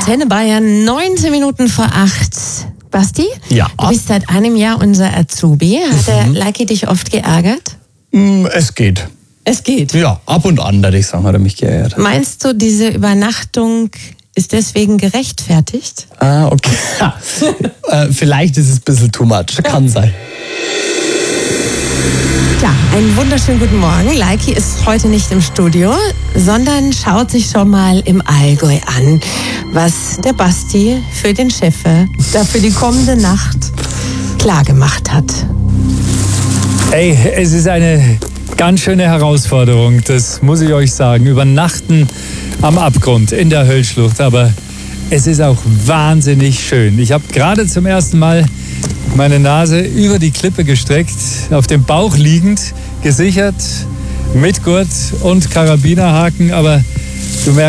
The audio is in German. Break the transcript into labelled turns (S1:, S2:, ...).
S1: Antenne Bayern, 19 Minuten vor 8. Basti,
S2: Ja.
S1: du bist seit einem Jahr unser Azubi. Hat der Leiki dich oft geärgert?
S2: Es geht.
S1: Es geht.
S2: Ja, ab und an, würde ich sagen, hat er mich geärgert.
S1: Meinst du, diese Übernachtung ist deswegen gerechtfertigt?
S2: Okay. Vielleicht ist es ein bisschen too much. Kann sein.
S1: Ja, einen wunderschönen guten Morgen. Leiki ist heute nicht im Studio, sondern schaut sich schon mal im Allgäu an, was der Basti für den Schäfer da für die kommende Nacht klargemacht hat.
S3: Ey, es ist eine ganz schöne Herausforderung, das muss ich euch sagen. Übernachten am Abgrund in der Höllschlucht, aber es ist auch wahnsinnig schön. Ich habe gerade zum ersten Mal meine Nase über die Klippe gestreckt, auf dem Bauch liegend, gesichert, mit Gurt und Karabinerhaken, aber